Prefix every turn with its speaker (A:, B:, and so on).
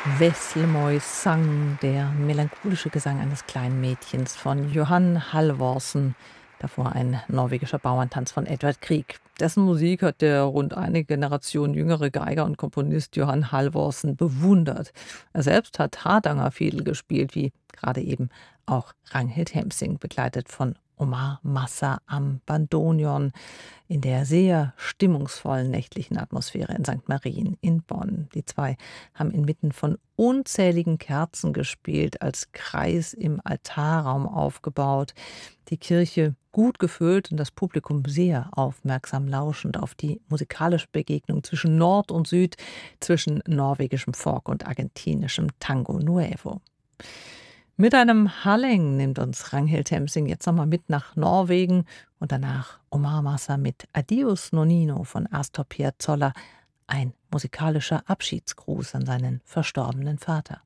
A: Veslemøy sang, der melancholische Gesang eines kleinen Mädchens von Johan Halvorsen. Davor ein norwegischer Bauerntanz von Edvard Grieg. Dessen Musik hat der rund eine Generation jüngere Geiger und Komponist Johan Halvorsen bewundert. Er selbst hat Hardanger-Fiedel gespielt, wie gerade eben auch Ragnhild Hemsing, begleitet von Omar Massa am Bandoneon in der sehr stimmungsvollen nächtlichen Atmosphäre in St. Marien in Bonn. Die zwei haben inmitten von unzähligen Kerzen gespielt, als Kreis im Altarraum aufgebaut. Die Kirche gut gefüllt und das Publikum sehr aufmerksam lauschend auf die musikalische Begegnung zwischen Nord und Süd, zwischen norwegischem Folk und argentinischem Tango Nuevo. Mit einem Halleng nimmt uns Ragnhild Hemsing jetzt nochmal mit nach Norwegen und danach Omar Massa mit Adios Nonino von Astor Piazzolla, ein musikalischer Abschiedsgruß an seinen verstorbenen Vater.